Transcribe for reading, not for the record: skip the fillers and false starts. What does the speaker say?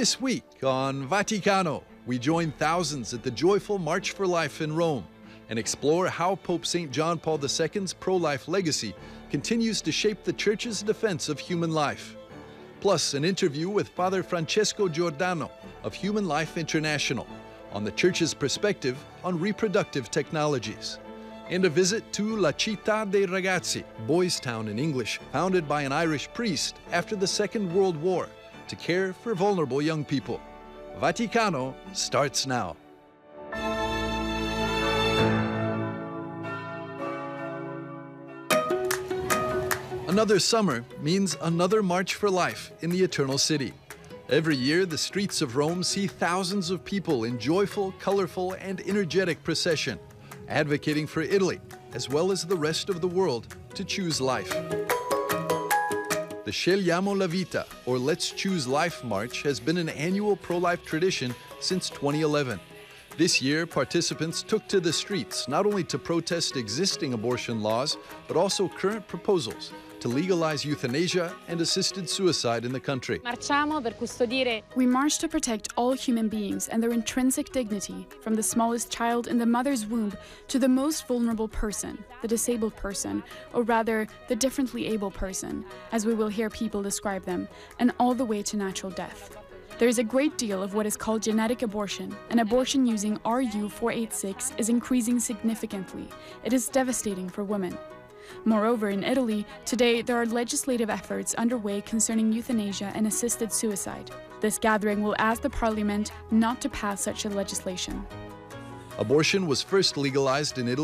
This week on Vaticano, we join thousands at the joyful March for Life in Rome and explore how Pope St. John Paul II's pro-life legacy continues to shape the Church's defense of human life. Plus, an interview with Father Francesco Giordano of Human Life International on the Church's perspective on reproductive technologies. And a visit to La Città dei Ragazzi, Boys Town in English, founded by an Irish priest after the Second World War to care for vulnerable young people. Vaticano starts now. Another summer means another March for Life in the Eternal City. Every year, the streets of Rome see thousands of people in joyful, colorful, and energetic procession, advocating for Italy, as well as the rest of the world, to choose life. The Scegliamo la Vita, or Let's Choose Life March, has been an annual pro-life tradition since 2011. This year, participants took to the streets not only to protest existing abortion laws, but also current proposals to legalize euthanasia and assisted suicide in the country. We march to protect all human beings and their intrinsic dignity, from the smallest child in the mother's womb to the most vulnerable person, the disabled person, or rather, the differently able person, as we will hear people describe them, and all the way to natural death. There is a great deal of what is called genetic abortion, and abortion using RU486 is increasing significantly. It is devastating for women. Moreover, in Italy, today there are legislative efforts underway concerning euthanasia and assisted suicide. This gathering will ask the parliament not to pass such a legislation. Abortion was first legalized in Italy